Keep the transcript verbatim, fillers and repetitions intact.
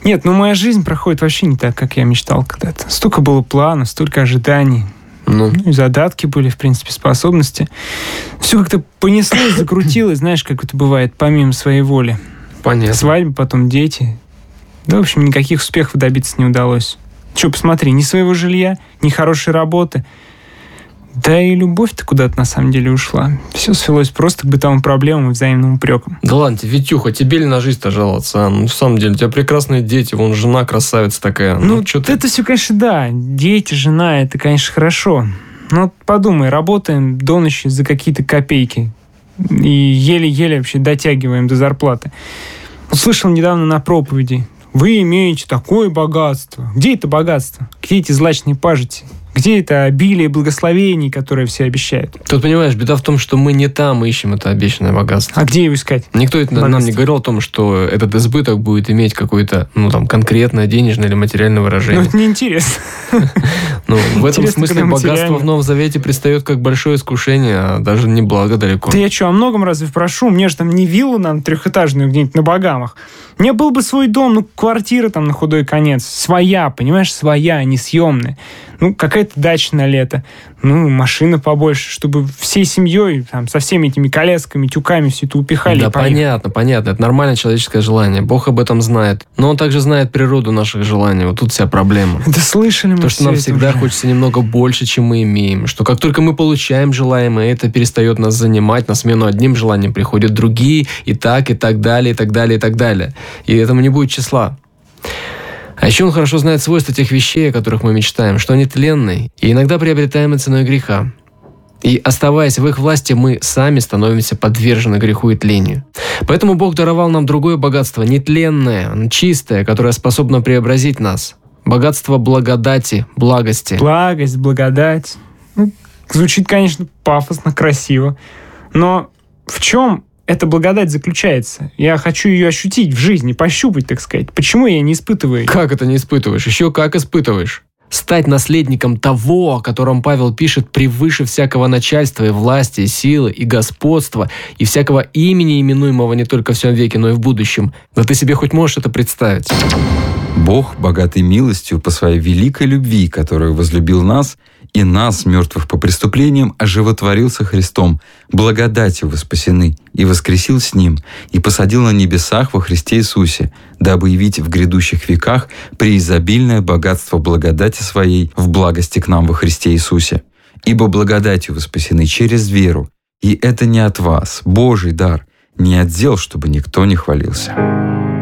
Нет, ну моя жизнь проходит вообще не так, как я мечтал когда-то. Столько было планов, столько ожиданий. Ну. Ну, и задатки были, в принципе, способности. Все как-то понеслось, закрутилось, знаешь, как это бывает, помимо своей воли. Понятно. Свадьба, потом дети. Да, в общем, никаких успехов добиться не удалось. Че, посмотри, ни своего жилья, ни хорошей работы. Да и любовь-то куда-то на самом деле ушла. Все свелось просто к бытовым проблемам и взаимным упрекам. Да ладно тебе, Витюха, тебе ли на жизнь-то жаловаться? А? Ну, в самом деле, у тебя прекрасные дети, вон жена красавица такая. Ну, ну что ты... это все, конечно, да. Дети, жена, это, конечно, хорошо. Но подумай, работаем до ночи за какие-то копейки. И еле-еле вообще дотягиваем до зарплаты. Услышал недавно на проповеди. Вы имеете такое богатство. Где это богатство? Где эти злачные пажити? Где это обилие благословений, которые все обещают? Тут, понимаешь, беда в том, что мы не там ищем это обещанное богатство. А где его искать? Никто это нам не говорил о том, что этот избыток будет иметь какое-то, ну, там, конкретное денежное или материальное выражение. Ну, это неинтересно. Ну, в этом смысле богатство в Новом Завете предстает как большое искушение, а даже не благо далеко. Да я что, о многом разве прошу? Мне же там не виллу нам трехэтажную где-нибудь на Багамах. У меня был бы свой дом, ну, квартира там на худой конец. Своя, понимаешь, своя, не съемная. Ну, какая-то дача на лето. Ну, машина побольше, чтобы всей семьей, там, со всеми этими колясками, тюками все это упихали. Да, понятно, понятно. Это нормальное человеческое желание. Бог об этом знает. Но Он также знает природу наших желаний. Вот тут вся проблема. Да слышали мы. То, что нам всегда уже хочется немного больше, чем мы имеем. Что как только мы получаем желаемое, это перестает нас занимать. На смену одним желаниям приходят другие. И так, и так далее, и так далее, и так далее. И этому не будет числа. А еще Он хорошо знает свойства тех вещей, о которых мы мечтаем, что они тленны и иногда приобретаемы ценой греха. И оставаясь в их власти, мы сами становимся подвержены греху и тлению. Поэтому Бог даровал нам другое богатство, нетленное, чистое, которое способно преобразить нас. Богатство благодати, благости. Благость, благодать. Ну, звучит, конечно, пафосно, красиво. Но в чем эта благодать заключается? Я хочу ее ощутить в жизни, пощупать, так сказать. Почему я не испытываю? Как это не испытываешь? Еще как испытываешь. Стать наследником того, о котором Павел пишет, превыше всякого начальства и власти, и силы, и господства, и всякого имени, именуемого не только в всем веке, но и в будущем. Да ты себе хоть можешь это представить? Бог, богатый милостью по своей великой любви, которую возлюбил нас, и нас, мертвых по преступлениям, оживотворил со Христом, благодатью вы спасены, и воскресил с Ним, и посадил на небесах во Христе Иисусе, дабы явить в грядущих веках преизобильное богатство благодати Своей в благости к нам во Христе Иисусе. Ибо благодатью вы спасены через веру, и это не от вас, Божий дар, не от дел, чтобы никто не хвалился».